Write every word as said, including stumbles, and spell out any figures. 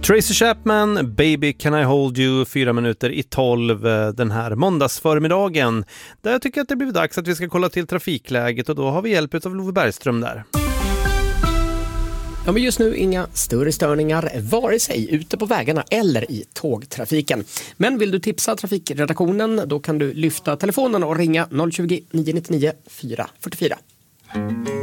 Tracy Chapman, Baby Can I Hold You, fyra minuter i tolv den här måndagsförmiddagen. Där jag tycker att det blir dags att vi ska kolla till trafikläget och då har vi hjälp av Love Bergström där. Ja, men just nu inga större störningar vare sig ute på vägarna eller i tågtrafiken. Men vill du tipsa trafikredaktionen, då kan du lyfta telefonen och ringa noll tjugo, nio nio nio, fyra fyra fyra.